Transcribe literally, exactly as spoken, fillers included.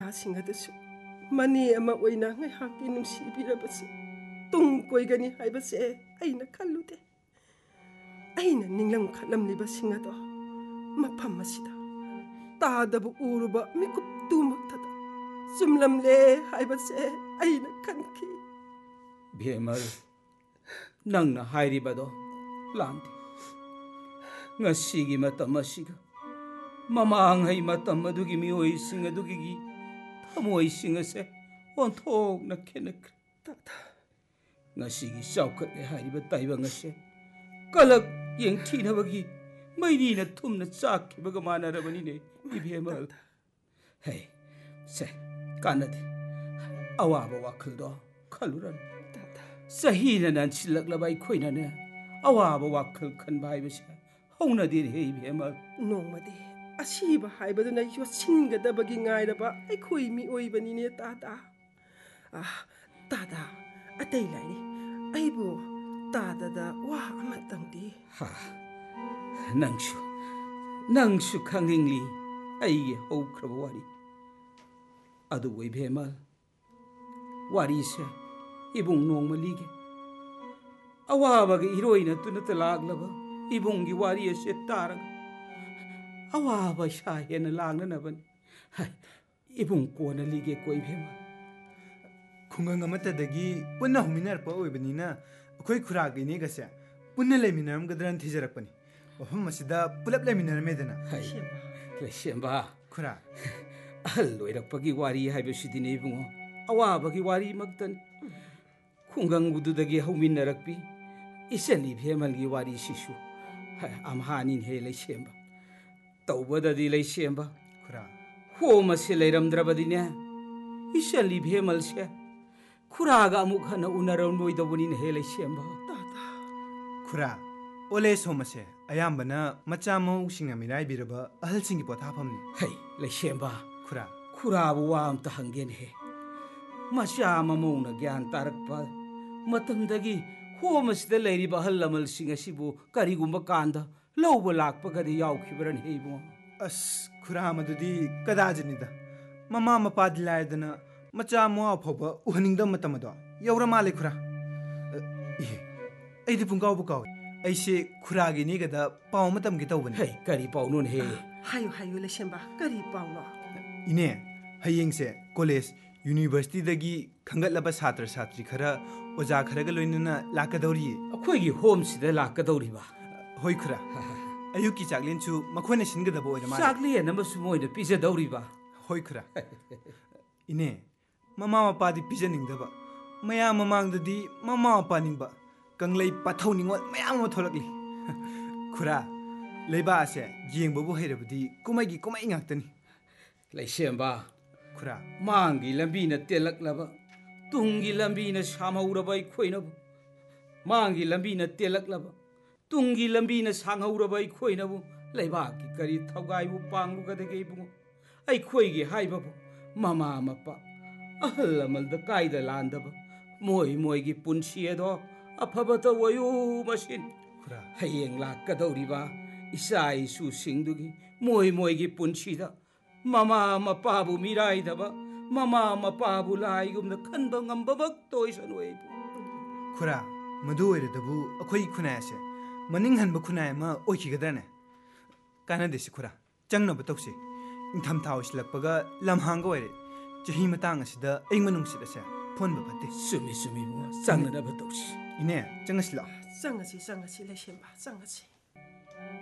ꯅꯨꯄꯥꯁꯤꯡ ꯃꯅꯦ ꯑꯃ ꯑꯣꯏꯅ ꯉꯥꯏꯍꯥꯛꯀꯤ ꯅꯨꯡꯁꯤꯕꯤꯔꯕꯁꯤ ꯇꯨꯡ ꯀꯣꯏꯒꯅꯤ ꯍꯥꯏꯕꯁꯦ ꯑꯩꯅ ꯈꯜꯂꯨꯗꯦ ꯑꯩꯅ ꯅꯤꯡꯂꯝ ꯈꯠꯂꯝꯂꯤꯕꯁꯤꯡ ꯑꯗꯣ ꯃꯐꯝ ꯑꯁꯤꯗ ꯇꯥꯗꯕ ꯎꯔꯨꯕ ꯃꯤꯀꯨꯞꯇꯨꯃꯛꯇꯗ ꯆꯨꯝꯂꯝꯂꯦ ꯍꯥꯏꯕꯁꯦ ꯑꯩꯅ ꯈꯟꯈꯤ ꯚꯦꯃꯜ ꯅꯪꯅ ꯍꯥꯏꯔꯤꯕꯗꯣ ꯂꯥꯟꯗꯦ ꯉꯁꯤꯒꯤ ꯃꯇꯝ ꯑꯁꯤꯒ ꯃꯃꯥꯡꯉꯩ ꯃꯇꯝ ꯑꯗꯨꯒꯤ ꯃꯤꯑꯣꯏꯁꯤꯡ ꯑꯗꯨꯒꯤ ꯊꯃꯣꯏꯁꯤꯡ ꯑꯁꯦ ꯑꯣꯟꯊꯣꯛꯅ ꯈꯦꯠꯅꯈ꯭ꯔꯦ ꯉꯁꯤꯒꯤ ꯆꯥꯎꯈꯠꯂꯦ ꯍꯥꯏꯔꯤꯕ ꯇꯥꯏꯕꯪ ꯑꯁꯦ ꯀꯂꯛ ꯌꯦꯡꯊꯤꯅꯕꯒꯤ ꯃꯩꯔꯤꯅ ꯊꯨꯝꯅ ꯆꯥꯛꯈꯤꯕꯒ ꯃꯥꯟꯅꯔꯕꯅꯤꯅꯦ ꯏꯕꯦꯝꯃꯜ ꯍꯩ ꯁꯦ ꯀꯥꯟꯅꯗꯦ ꯑꯋꯥꯕ ꯋꯥꯈꯜꯗꯣ ꯈꯜꯂꯨꯔꯅꯨ ꯆꯍꯤꯅ ꯅꯟꯁꯤꯜꯂꯛꯂꯕ ꯑꯩꯈꯣꯏꯅꯅꯦ ꯑꯋꯥꯕ ꯋꯥꯈꯜ ꯈꯟꯕ ꯍꯥꯏꯕꯁꯦ ꯍꯧꯅꯗꯦꯅꯦ ꯏꯕꯦꯝꯃꯜ ꯅꯣꯡꯃꯗꯤ ꯑꯁꯤꯕ ꯍꯥꯏꯕꯗꯨꯅ ꯌꯣꯠꯁꯤꯟꯒꯗꯕꯒꯤ ꯉꯥꯏꯔꯕ ꯑꯩꯈꯣꯏ ꯃꯤꯑꯣꯏꯕꯅꯤꯅꯦ ꯇꯥꯗꯥ ꯇꯥꯗꯥ ꯑꯇꯩ ꯂꯥꯏꯔꯤ ꯑꯩꯕꯨ ꯇꯥꯗꯗ ꯋꯥ ꯑꯃꯇꯪꯗꯤ ꯍꯥ ꯅꯪꯁꯨ ꯅꯪꯁꯨ ꯈꯪꯅꯤꯡꯂꯤ ꯑꯩꯒꯤ ꯍꯧꯈ꯭ꯔꯕ ꯋꯥꯔꯤ ꯑꯗꯨꯕꯨ ꯏꯕꯦꯝꯃꯜ ꯋꯥꯔꯤꯁꯦ ꯏꯕꯨꯡ ꯅꯣꯡꯃ ꯂꯤꯒꯦ ꯑꯋꯥꯕꯒ ꯏꯔꯣꯏꯅ ꯇꯨꯅꯇ ꯂꯥꯛꯂꯕ ꯏꯕꯨꯡꯒꯤ ꯋꯥꯔꯤ ꯑꯁꯦ ꯇꯥꯔꯒ ꯑꯋꯥꯕ ꯏꯁꯥ ꯍꯦꯟꯅ ꯂꯥꯡꯅꯅꯕꯅꯤ ꯏꯕꯨꯡ ꯀꯣꯟꯅ ꯂꯤꯒꯦ ꯀꯣ ꯏꯕꯦꯝꯃꯜ ꯈꯨꯡꯒꯪ ꯑꯃꯠꯇꯗꯒꯤ ꯄꯨꯟꯅ ꯍꯧꯃꯤꯟꯅꯔꯛꯄ ꯑꯣꯏꯕꯅꯤꯅ ꯑꯩꯈꯣꯏ ꯈꯨꯔꯥꯒ ꯏꯅꯦꯒꯁꯦ ꯄꯨꯟꯅ ꯂꯩꯃꯤꯟꯅꯔꯝꯒꯗ꯭ꯔꯅ ꯊꯤꯖꯔꯛꯄꯅꯤ ꯃꯐꯝ ꯑꯁꯤꯗ ꯄꯨꯂꯞ ꯂꯩꯃꯤꯟꯅꯔꯝꯃꯦꯗꯅ ꯂꯩꯁꯦꯝꯕ ꯈꯨꯔꯥ ꯑꯍꯜ ꯑꯣꯏꯔꯛꯄꯒꯤ ꯋꯥꯔꯤ ꯍꯥꯏꯕꯁꯤꯗꯤꯅꯦ ꯏꯕꯨꯡꯉꯣ ꯑꯋꯥꯕꯒꯤ ꯋꯥꯔꯤꯃꯛꯇꯅꯤ ꯈꯨꯡꯒꯪꯗꯨꯗꯒꯤ ꯍꯧꯃꯤꯟꯅꯔꯛꯄꯤ ꯏꯆꯟ ꯏꯕꯦꯝꯃꯜꯒꯤ ꯋꯥꯔꯤꯁꯤꯁꯨ ꯑꯝꯍꯥꯅꯤꯅꯦ ꯂꯩꯁꯦꯝꯕ ꯇꯧꯕꯗꯗꯤ ꯂꯩꯁꯦꯝꯕ ꯈꯨꯔꯥ ꯍꯣꯝ ꯑꯁꯤ ꯂꯩꯔꯝꯗ꯭ꯔꯕꯗꯤꯅꯦ ꯏꯆꯟ 이베말세 쿠라가 아무 하나 우나라운 모이더보니 헬레 시엠바 쿠라 올레 소마세 아얌바나 마짜모 싱나 미라이비르바 아할싱기 포타팜니 헤이 레 시엠바 쿠라 쿠라부와 암타 한겐 해 마샤 마모나 꺄안 따르파 마tamdagi 호마시데 레리바 할라멀 싱아시부 까리구마 깐다 लौब लाकपगदि याउखिबरन हेबो अस खुरामदुदि कदाजनिदा ममा मपादि लायदना मचा मोआ फब उहनिंगद मतमदो यौरा माले खुरा एदि पुंगाव बुकाव ऐसे खुरागी निगदा पाव मतम गि तौबनि हे करी पावनुन हे हायु हायु लेसेंबा करी पावनो इने हयेंगसे कॉलेज यूनिवर्सिटी दगी खंगतलबा छात्र छात्री खरा ओजा खरगा लोइनना लाकदौरी अखोइगी होम सिदा लाकदौरीबा होई खुरा अयुकी चागलेनसु मखोने सिनगदबो ओइना मा चागलेन अमसु मोइना पिजदौरीबा होई खुरा इने ममा मपादि पिजनिंगदबा मया ममांगददि ममा मपानिंगबा कंगलै पाथौनिंगोल मयाम म थोलकली खुरा लेबा से येंगबबो हैरबदि कुमाइगी कुमाइ ngaktani लैसेंबा खुरा मांगी लंबीना तेलकलबा तुंगी लंबीना सामौरबा खोइनबु मांगी लंबीना तेलकलबा तुंगी लंबीना सांगौरबा खोइनबु लेबाकी करी थौगाइबु पांगलुगदगे इबुंगो आई खोइगी हाइबबु ममा मपा अहल अमलद कायदा लांदबा मोय मोयगी पुंसी एदो अफबत वयु मसिन खुरा हयेंग लाकदौरिबा इसा इसु सिंगदुगी मोय मोयगी पुंसीदा mama मपाबु मिराइदबा mama मपाबु लाइगुमना खनबा ngambabak toisan oibu खुरा मदु ओइरदबु अखोइ खुनायसे मनिंग हनबु खुनाय मा ओइखिगदरने कानादेसि खुरा चंगनबु तौसे इंथम थाउसलकपगा लमहांगा ओइरे चही मतांग असिदा ऐंग मनुंगसिदसे फोनबु फते सुमि सुमि मु चंगनबु तौसि इने चंगसिला चंगसि चंगसि लेसेंबा चंगसि